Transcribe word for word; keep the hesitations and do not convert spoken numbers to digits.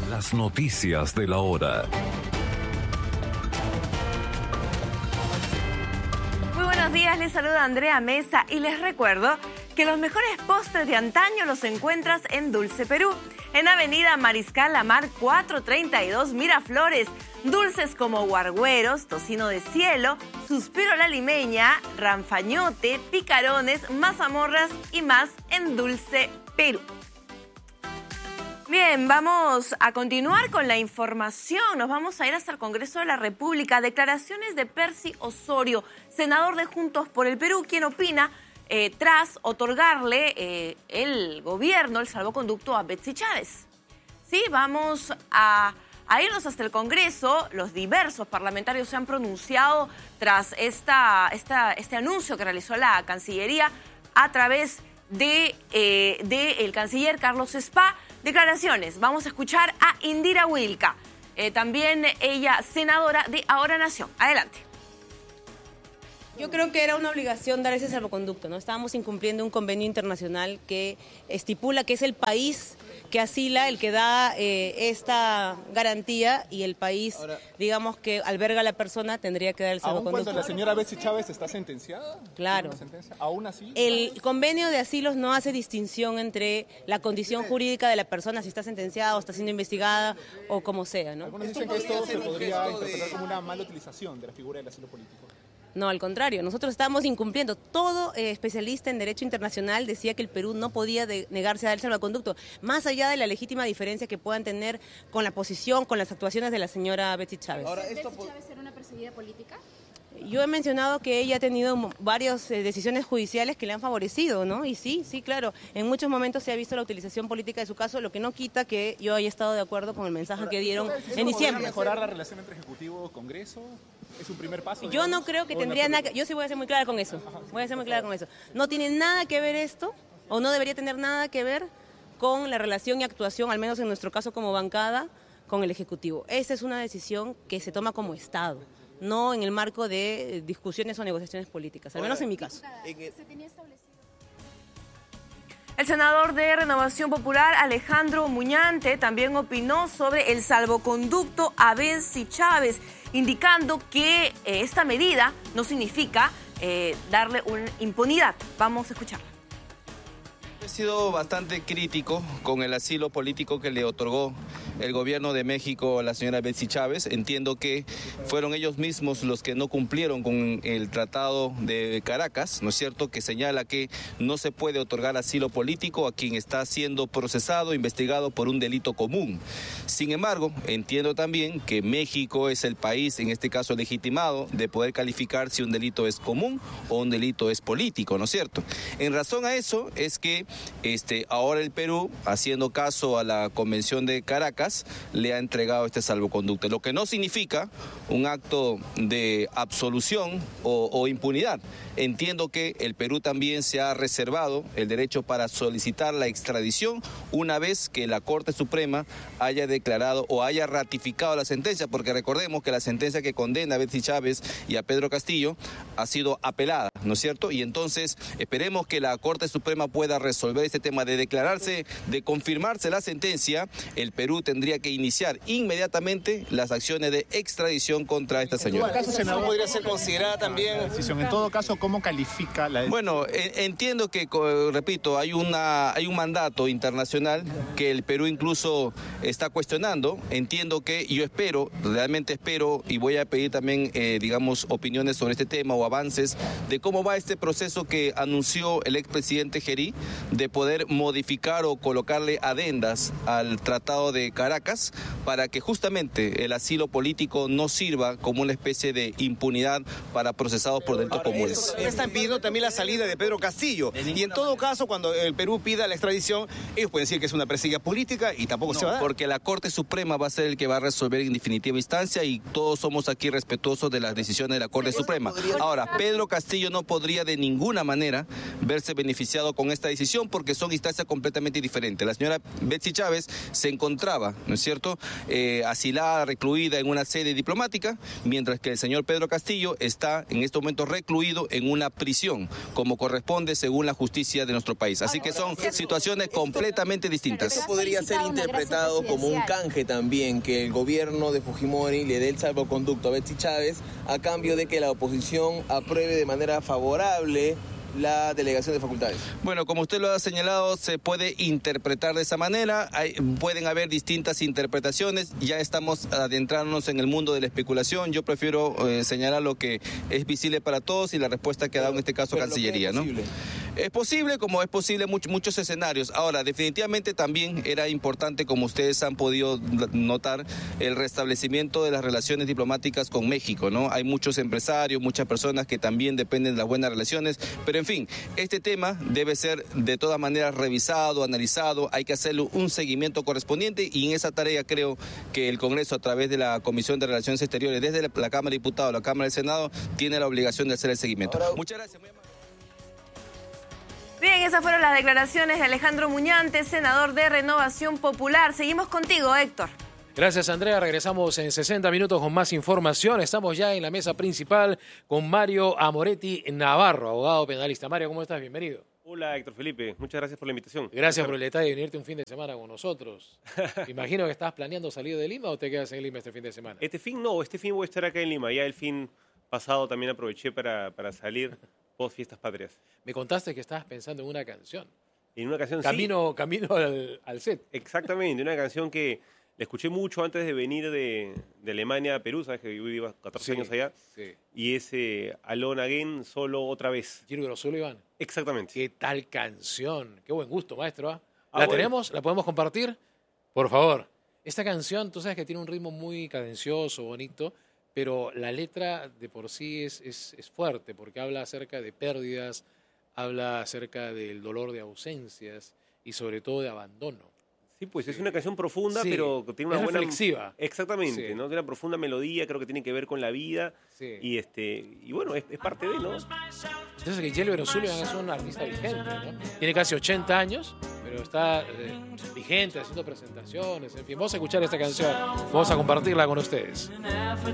Las noticias de la hora. Muy buenos días, les saluda Andrea Mesa y les recuerdo que los mejores postres de antaño los encuentras en Dulce Perú, en Avenida Mariscal Lamar cuatrocientos treinta y dos Miraflores. Dulces como guargueros, tocino de cielo, suspiro a la limeña, ranfañote, picarones, mazamorras y más en Dulce Perú. Bien, vamos a continuar con la información. Nos vamos a ir hasta el Congreso de la República. Declaraciones de Percy Osorio, senador de Juntos por el Perú, quien opina eh, tras otorgarle eh, el gobierno el salvoconducto a Betsy Chávez. Sí, vamos a, a irnos hasta el Congreso. Los diversos parlamentarios se han pronunciado tras esta, esta, este anuncio que realizó la Cancillería a través de, eh, de el canciller Carlos Spa. Declaraciones. Vamos a escuchar a Indira Wilca, eh, también ella senadora de Ahora Nación. Adelante. Yo creo que era una obligación dar ese salvoconducto, ¿no? Estábamos incumpliendo un convenio internacional que estipula que es el país que asila el que da eh, esta garantía y el país, ahora, digamos, que alberga a la persona tendría que dar el salvoconducto. ¿Aún cuando la señora Betsy Chávez está sentenciada? Claro. ¿Aún así? El convenio de asilos no hace distinción entre la condición jurídica de la persona, si está sentenciada o está siendo investigada o como sea, ¿no? Algunos dicen que esto se podría interpretar como una mala utilización de la figura del asilo político. No, al contrario, nosotros estábamos incumpliendo. Todo eh, especialista en derecho internacional decía que el Perú no podía de, negarse a dar el salvoconducto, más allá de la legítima diferencia que puedan tener con la posición, con las actuaciones de la señora Betsy Chávez. Ahora, ¿Betsy Chávez era una perseguida política? Yo he mencionado que ella ha tenido varias eh, decisiones judiciales que le han favorecido, ¿no? Y sí, sí, claro, en muchos momentos se ha visto la utilización política de su caso, lo que no quita que yo haya estado de acuerdo con el mensaje Ahora, que dieron en diciembre. ¿Mejorar la relación entre Ejecutivo y Congreso? ¿Es un primer paso? Yo digamos, no creo que tendría nada que... Yo sí voy a ser muy clara con eso. Voy a ser muy clara con eso. No tiene nada que ver esto, o no debería tener nada que ver con la relación y actuación, al menos en nuestro caso como bancada, con el Ejecutivo. Esa es una decisión que se toma como Estado, no en el marco de discusiones o negociaciones políticas, al menos en mi caso. El senador de Renovación Popular, Alejandro Muñante, también opinó sobre el salvoconducto a Betsy Chávez, indicando que eh, esta medida no significa eh, darle una impunidad. Vamos a escucharla. He sido bastante crítico con el asilo político que le otorgó el gobierno de México a la señora Betsy Chávez. Entiendo que fueron ellos mismos los que no cumplieron con el Tratado de Caracas, ¿no es cierto?, que señala que no se puede otorgar asilo político a quien está siendo procesado, investigado por un delito común. Sin embargo, entiendo también que México es el país, en este caso legitimado, de poder calificar si un delito es común o un delito es político, ¿no es cierto? En razón a eso es que Este, ahora el Perú, haciendo caso a la Convención de Caracas, le ha entregado este salvoconducto, lo que no significa un acto de absolución o, o impunidad. Entiendo que el Perú también se ha reservado el derecho para solicitar la extradición una vez que la Corte Suprema haya declarado o haya ratificado la sentencia, porque recordemos que la sentencia que condena a Betsy Chávez y a Pedro Castillo ha sido apelada, ¿no es cierto? Y entonces esperemos que la Corte Suprema pueda resolver este tema de declararse, de confirmarse la sentencia. El Perú tendría que iniciar inmediatamente las acciones de extradición contra esta señora. ¿En todo caso, senador, podría ser considerada también? En todo caso, ¿cómo califica la decisión? Bueno, entiendo que, repito, hay una hay un mandato internacional que el Perú incluso está cuestionando. Entiendo que yo espero, realmente espero, y voy a pedir también, eh, digamos, opiniones sobre este tema o avances de cómo va este proceso que anunció el expresidente Gerí de poder modificar o colocarle adendas al Tratado de Caracas para que justamente el asilo político no sirva como una especie de impunidad para procesados por delitos Ahora, comunes. Eso, están pidiendo también la salida de Pedro Castillo. Y en todo caso, cuando el Perú pida la extradición, ellos pueden decir que es una perseguida política y tampoco no, se va a dar. Porque la Corte Suprema va a ser el que va a resolver en definitiva instancia y todos somos aquí respetuosos de las decisiones de la Corte Suprema. Ahora, Pedro Castillo no podría de ninguna manera verse beneficiado con esta decisión porque son instancias completamente diferentes. La señora Betsy Chávez se encontraba, ¿no es cierto?, eh, asilada, recluida en una sede diplomática, mientras que el señor Pedro Castillo está en este momento recluido en una prisión, como corresponde según la justicia de nuestro país. Así que son situaciones completamente distintas. Esto podría ser interpretado como un canje también, que el gobierno de Fujimori le dé el salvoconducto a Betsy Chávez a cambio de que la oposición apruebe de manera favorable la delegación de facultades. Bueno, como usted lo ha señalado, se puede interpretar de esa manera. Hay, pueden haber distintas interpretaciones. Ya estamos adentrándonos en el mundo de la especulación. Yo prefiero eh, señalar lo que es visible para todos y la respuesta que ha dado en este caso Cancillería, ¿no? Es posible, como es posible much, muchos escenarios. Ahora, definitivamente también era importante, como ustedes han podido notar, el restablecimiento de las relaciones diplomáticas con México, ¿no? Hay muchos empresarios, muchas personas que también dependen de las buenas relaciones, pero en fin, este tema debe ser de todas maneras revisado, analizado, hay que hacerle un seguimiento correspondiente y en esa tarea creo que el Congreso, a través de la Comisión de Relaciones Exteriores, desde la, la Cámara de Diputados, la Cámara del Senado, tiene la obligación de hacer el seguimiento. Ahora, muchas gracias. Muy amable. Bien, esas fueron las declaraciones de Alejandro Muñante, senador de Renovación Popular. Seguimos contigo, Héctor. Gracias, Andrea. Regresamos en sesenta minutos con más información. Estamos ya en la mesa principal con Mario Amoretti Navarro, abogado penalista. Mario, ¿cómo estás? Bienvenido. Hola, Héctor Felipe. Muchas gracias por la invitación. Gracias por el detalle de venirte un fin de semana con nosotros. Me imagino que estás planeando salir de Lima o te quedas en Lima este fin de semana. Este fin no, este fin voy a estar acá en Lima. Ya el fin pasado también aproveché para, para salir post fiestas patrias. Me contaste que estabas pensando en una canción. En una canción, Camino, sí. Camino al, al set. Exactamente, una canción que la escuché mucho antes de venir de, de Alemania a Perú, sabes que yo viví catorce Sí, años allá. sí. Y es eh, Alone Again, solo otra vez. Gilberto Sullivan. Exactamente. Qué tal canción. Qué buen gusto, maestro. ¿eh? Ah, ¿La bueno. tenemos? ¿La podemos compartir? Por favor. Esta canción, tú sabes que tiene un ritmo muy cadencioso, bonito, pero la letra de por sí es, es, es fuerte porque habla acerca de pérdidas, habla acerca del dolor de ausencias y sobre todo de abandono. Sí, pues es una canción profunda, Sí, pero tiene una es buena... reflexiva. Exactamente, Sí. ¿no? Tiene una profunda melodía, creo que tiene que ver con la vida. Sí. Y este y bueno, es, es parte de, ¿no? Entonces que Gilberto Sullivan es un artista vigente, ¿no? Tiene casi ochenta años, pero está eh, vigente, haciendo presentaciones, en fin. Vamos a escuchar esta canción, vamos a compartirla con ustedes.